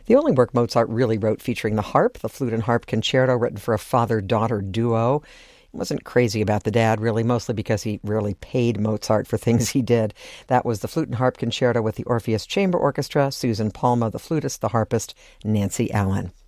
The only work Mozart really wrote featuring the harp, the Flute and Harp Concerto, written for a father-daughter duo. He wasn't crazy about the dad, really, mostly because he rarely paid Mozart for things he did. That was the Flute and Harp Concerto with the Orpheus Chamber Orchestra, Susan Palma, the flutist, the harpist, Nancy Allen.